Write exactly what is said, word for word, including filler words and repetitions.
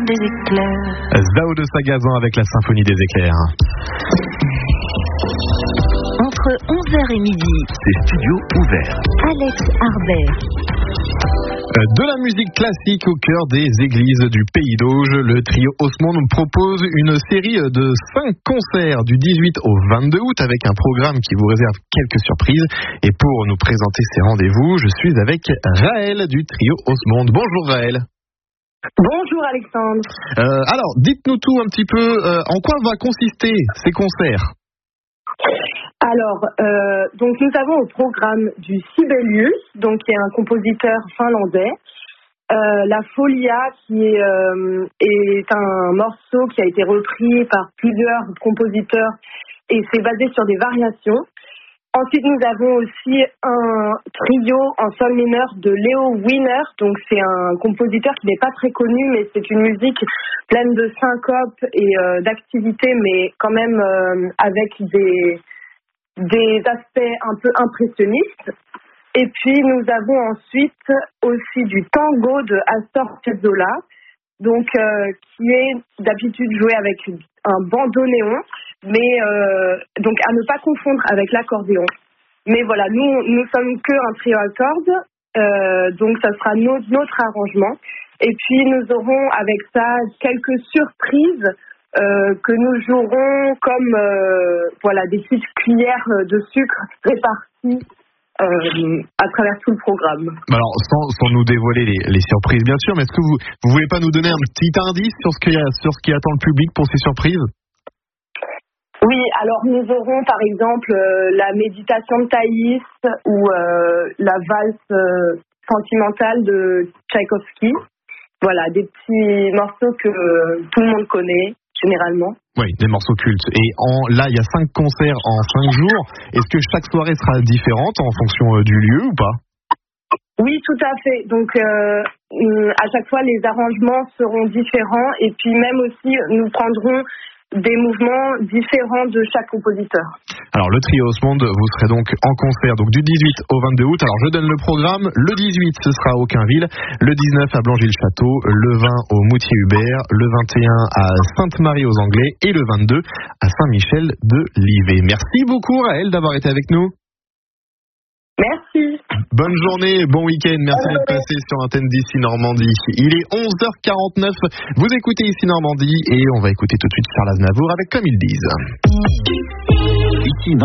des éclairs. Zao de Sagazan avec la symphonie des éclairs. Entre onze heures et midi, c'est studio ouvert. Alex Harbert. De la musique classique au cœur des églises du Pays d'Auge, le trio Haussmann nous propose une série de cinq concerts du dix-huit au vingt-deux août avec un programme qui vous réserve quelques surprises. Et pour nous présenter ces rendez-vous, je suis avec Raël du trio Haussmann. Bonjour Raël. Bonjour Alexandre. Euh, alors, dites-nous tout un petit peu, euh, en quoi va consister ces concerts ? Alors, euh, donc nous avons au programme du Sibelius, donc qui est un compositeur finlandais, euh, la Folia qui est, euh, est un morceau qui a été repris par plusieurs compositeurs et c'est basé sur des variations. Ensuite, nous avons aussi un trio en sol mineur de Leo Wiener, donc c'est un compositeur qui n'est pas très connu, mais c'est une musique pleine de syncopes et euh, d'activités, mais quand même euh, avec des des aspects un peu impressionnistes. Et puis, nous avons ensuite aussi du tango de Astor Piazzolla, donc, euh, qui est d'habitude joué avec un bandoneon, mais euh, donc à ne pas confondre avec l'accordéon. Mais voilà, nous, nous sommes que un trio à cordes, euh, donc ça sera no- notre arrangement. Et puis, nous aurons avec ça quelques surprises Euh, que nous jouerons comme euh, voilà des petites cuillères de sucre réparties euh, à travers tout le programme. Alors sans, sans nous dévoiler les, les surprises bien sûr, mais est-ce que vous vous voulez pas nous donner un petit indice sur ce qui sur ce qui attend le public pour ces surprises ? Oui, alors nous aurons par exemple euh, la méditation de Thaïs ou euh, la valse euh, sentimentale de Tchaïkovski. Voilà, des petits morceaux que euh, tout le monde connaît. Généralement. Oui, des morceaux cultes. Et en, là, il y a cinq concerts en cinq jours. Est-ce que chaque soirée sera différente en fonction euh, du lieu ou pas ? Oui, tout à fait. Donc, euh, à chaque fois, les arrangements seront différents. Et puis même aussi, nous prendrons des mouvements différents de chaque compositeur. Alors, le trio Haussmann, vous serez donc en concert donc du dix-huit au vingt-deux août. Alors, je donne le programme. Le dix-huit, ce sera à Aucunville. Le dix-neuf à Blangy-le-Château. Le vingt au Moutier-Hubert. Le vingt et un à Sainte-Marie-aux-Anglais. Et le vingt-deux à Saint-Michel-de-Livet. Merci beaucoup, Raël, d'avoir été avec nous. Merci. Bonne journée, bon week-end. Merci d'être passé sur l'antenne d'Ici Normandie. Il est onze heures quarante-neuf. Vous écoutez Ici Normandie et on va écouter tout de suite Charles Aznavour avec Comme ils disent. Ici